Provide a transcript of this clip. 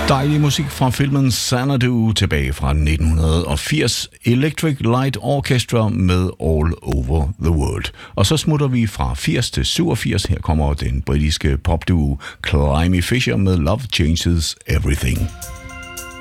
Dejlig musik fra filmen Xanadu tilbage fra 1980. Electric Light Orchestra med All Over the World. Og så smutter vi fra 80 til 87. Her kommer den britiske popduo Climie Fisher med Love Changes Everything.